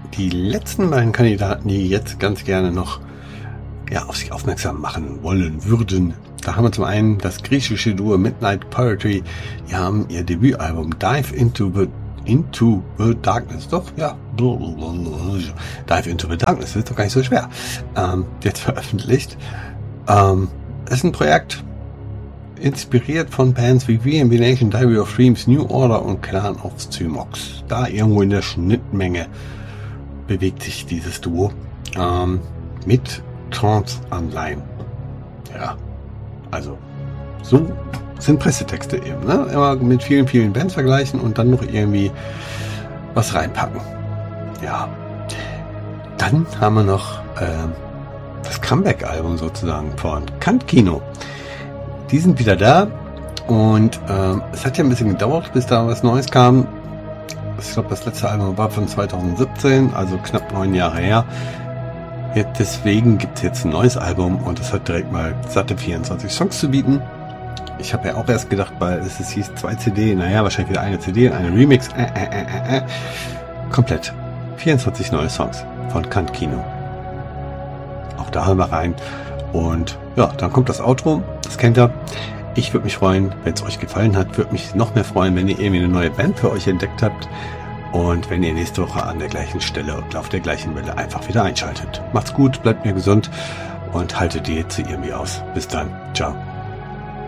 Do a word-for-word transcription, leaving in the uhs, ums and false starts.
die letzten beiden Kandidaten, die jetzt ganz gerne noch ja, auf sich aufmerksam machen wollen würden. Da haben wir zum einen das griechische Duo Midnight Poetry. Die haben ihr Debütalbum Dive into the Into the Darkness. Doch, ja. Dive into the Darkness. Das ist doch gar nicht so schwer. Ähm, jetzt veröffentlicht. Ähm, das ist ein Projekt inspiriert von Bands wie V M B Nation, Diary of Dreams, New Order und Clan of Zymox. Da irgendwo in der Schnittmenge bewegt sich dieses Duo. Ähm, mit Trance-Anleihen. Ja, also so sind Pressetexte eben, ne? Immer mit vielen, vielen Bands vergleichen und dann noch irgendwie was reinpacken. Ja. Dann haben wir noch äh, das Comeback-Album sozusagen von Kantkino. Die sind wieder da und äh, es hat ja ein bisschen gedauert, bis da was Neues kam. Ich glaube, das letzte Album war von zwanzig siebzehn, also knapp neun Jahre her. Ja, deswegen gibt es jetzt ein neues Album und es hat direkt mal satte vierundzwanzig Songs zu bieten. Ich habe ja auch erst gedacht, weil es, es hieß zwei C D, naja, wahrscheinlich wieder eine C D und eine Remix. Äh, äh, äh, äh. Komplett. vierundzwanzig neue Songs von Kantkino. Auch da hören wir rein. Und ja, dann kommt das Outro. Das kennt ihr. Ich würde mich freuen, wenn es euch gefallen hat. Würde mich noch mehr freuen, wenn ihr irgendwie eine neue Band für euch entdeckt habt. Und wenn ihr nächste Woche an der gleichen Stelle und auf der gleichen Welle einfach wieder einschaltet. Macht's gut, bleibt mir gesund und haltet die Hitze irgendwie aus. Bis dann. Ciao.